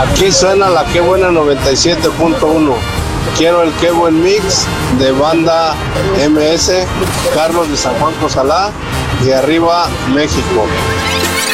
Aquí suena la Qué Buena 97.1. Quiero el Qué Buen Mix de Banda MS, Carlos de San Juan Cozalá y arriba México.